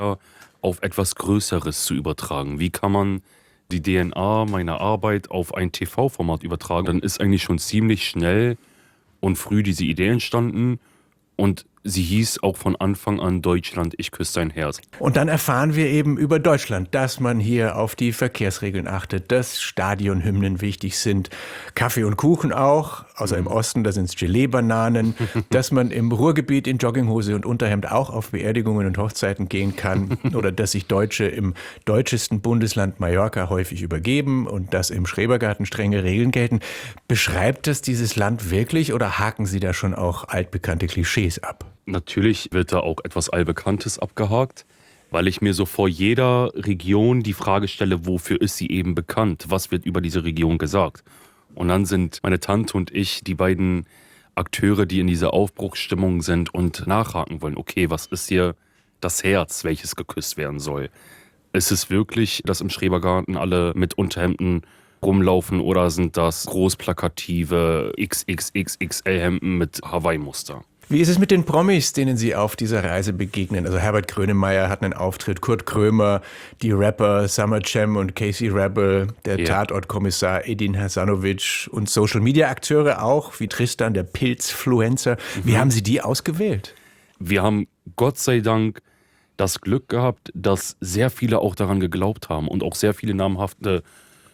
auf etwas Größeres zu übertragen. Wie kann man die DNA meiner Arbeit auf ein TV-Format übertragen? Dann ist eigentlich schon ziemlich schnell und früh diese Idee entstanden. Und sie hieß auch von Anfang an Deutschland, ich küsse dein Herz. Und dann erfahren wir eben über Deutschland, dass man hier auf die Verkehrsregeln achtet, dass Stadionhymnen wichtig sind, Kaffee und Kuchen auch, außer im Osten, da sind es Gelee-Bananen, dass man im Ruhrgebiet in Jogginghose und Unterhemd auch auf Beerdigungen und Hochzeiten gehen kann oder dass sich Deutsche im deutschesten Bundesland Mallorca häufig übergeben und dass im Schrebergarten strenge Regeln gelten. Beschreibt das dieses Land wirklich oder haken Sie da schon auch altbekannte Klischees ab? Natürlich wird da auch etwas Allbekanntes abgehakt, weil ich mir so vor jeder Region die Frage stelle, wofür ist sie eben bekannt? Was wird über diese Region gesagt? Und dann sind meine Tante und ich die beiden Akteure, die in dieser Aufbruchsstimmung sind und nachhaken wollen. Okay, was ist hier das Herz, welches geküsst werden soll? Ist es wirklich, dass im Schrebergarten alle mit Unterhemden rumlaufen oder sind das großplakative XXXXL-Hemden mit Hawaii-Muster? Wie ist es mit den Promis, denen Sie auf dieser Reise begegnen? Also Herbert Grönemeyer hat einen Auftritt, Kurt Krömer, die Rapper Summer Jam und Casey Rebel, der Tatortkommissar Edin Hasanovic und Social-Media-Akteure auch, wie Tristan, der Pilzfluencer. Wie haben Sie die ausgewählt? Wir haben Gott sei Dank das Glück gehabt, dass sehr viele auch daran geglaubt haben und auch sehr viele namhafte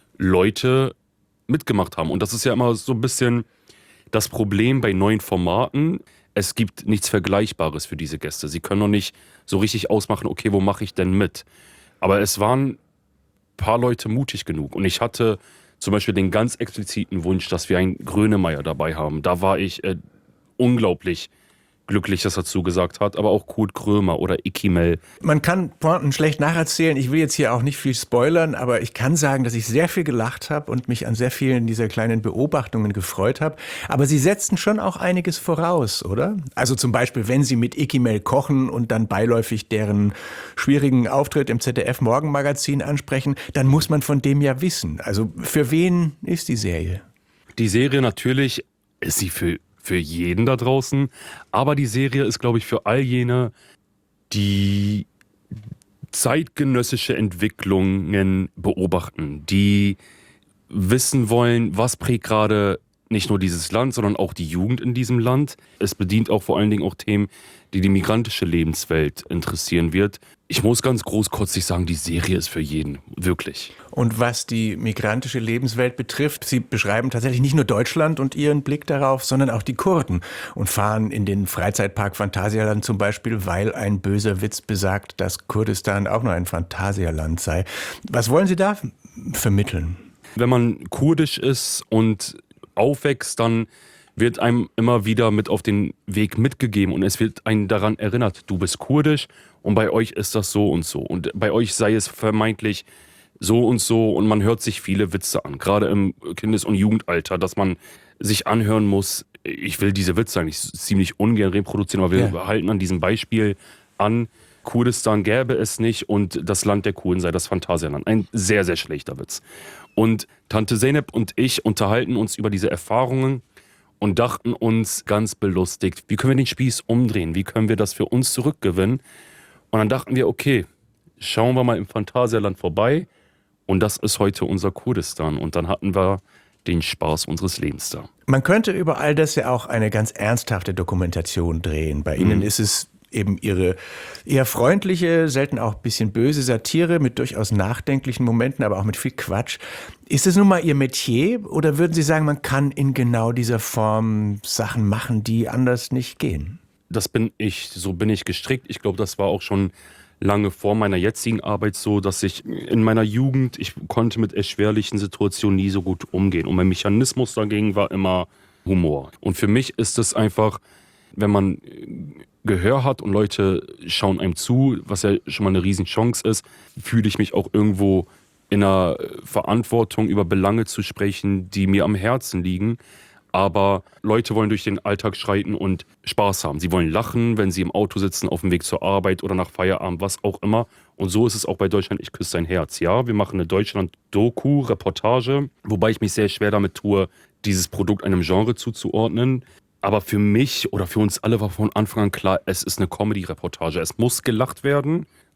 Leute mitgemacht haben. Und das ist ja immer so ein bisschen das Problem bei neuen Formaten. Es gibt nichts Vergleichbares für diese Gäste. Sie können noch nicht so richtig ausmachen, okay, wo mache ich denn mit? Aber es waren ein paar Leute mutig genug. Und ich hatte zum Beispiel den ganz expliziten Wunsch, dass wir einen Grönemeyer dabei haben. Da war ich unglaublich glücklich, dass er zugesagt hat, aber auch Kurt Krömer oder Ikimel. Man kann Pointen schlecht nacherzählen. Ich will jetzt hier auch nicht viel spoilern, aber ich kann sagen, dass ich sehr viel gelacht habe und mich an sehr vielen dieser kleinen Beobachtungen gefreut habe. Aber Sie setzen schon auch einiges voraus, oder? Also zum Beispiel, wenn Sie mit Ikimel kochen und dann beiläufig deren schwierigen Auftritt im ZDF-Morgenmagazin ansprechen, dann muss man von dem ja wissen. Also für wen ist die Serie? Die Serie natürlich ist sie für jeden da draußen, aber die Serie ist, glaube ich, für all jene, die zeitgenössische Entwicklungen beobachten, die wissen wollen, was prägt gerade nicht nur dieses Land, sondern auch die Jugend in diesem Land. Es bedient auch vor allen Dingen auch Themen, die die migrantische Lebenswelt interessieren wird. Ich muss ganz großkotzig sagen, die Serie ist für jeden, wirklich. Und was die migrantische Lebenswelt betrifft, Sie beschreiben tatsächlich nicht nur Deutschland und Ihren Blick darauf, sondern auch die Kurden und fahren in den Freizeitpark Phantasialand zum Beispiel, weil ein böser Witz besagt, dass Kurdistan auch nur ein Phantasialand sei. Was wollen Sie da vermitteln? Wenn man kurdisch ist und aufwächst, dann wird einem immer wieder mit auf den Weg mitgegeben und es wird einen daran erinnert, du bist kurdisch und bei euch ist das so und so und bei euch sei es vermeintlich so und so und man hört sich viele Witze an, gerade im Kindes- und Jugendalter, dass man sich anhören muss, ich will diese Witze eigentlich ziemlich ungern reproduzieren, aber wir halten an diesem Beispiel an, Kurdistan gäbe es nicht und das Land der Kurden sei das Phantasialand. Ein sehr, sehr schlechter Witz. Und Tante Zeynep und ich unterhalten uns über diese Erfahrungen und dachten uns ganz belustigt, wie können wir den Spieß umdrehen? Wie können wir das für uns zurückgewinnen? Und dann dachten wir, okay, schauen wir mal im Phantasialand vorbei und das ist heute unser Kurdistan. Und dann hatten wir den Spaß unseres Lebens da. Man könnte über all das ja auch eine ganz ernsthafte Dokumentation drehen. Bei Ihnen ist es eben Ihre eher freundliche, selten auch ein bisschen böse Satire mit durchaus nachdenklichen Momenten, aber auch mit viel Quatsch. Ist es nun mal Ihr Metier oder würden Sie sagen, man kann in genau dieser Form Sachen machen, die anders nicht gehen? Das bin ich, so bin ich gestrickt. Ich glaube, das war auch schon lange vor meiner jetzigen Arbeit so, dass ich in meiner Jugend, ich konnte mit erschwerlichen Situationen nie so gut umgehen. Und mein Mechanismus dagegen war immer Humor. Und für mich ist es einfach, wenn man Gehör hat und Leute schauen einem zu, was ja schon mal eine Riesenchance ist, fühle ich mich auch irgendwo in einer Verantwortung, über Belange zu sprechen, die mir am Herzen liegen. Aber Leute wollen durch den Alltag schreiten und Spaß haben. Sie wollen lachen, wenn sie im Auto sitzen, auf dem Weg zur Arbeit oder nach Feierabend, was auch immer. Und so ist es auch bei Deutschland, ich küsse dein Herz. Ja, wir machen eine Deutschland-Doku-Reportage, wobei ich mich sehr schwer damit tue, dieses Produkt einem Genre zuzuordnen. Aber für mich oder für uns alle war von Anfang an klar, es ist eine Comedy-Reportage. Es muss gelacht werden.